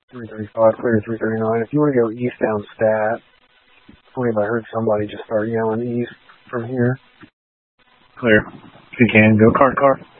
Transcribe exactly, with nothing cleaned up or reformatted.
three thirty-five, clear to three thirty-nine. If you want to go east down Stat, I believe I heard somebody just start yelling east from here. Clear. If you can, go car to car.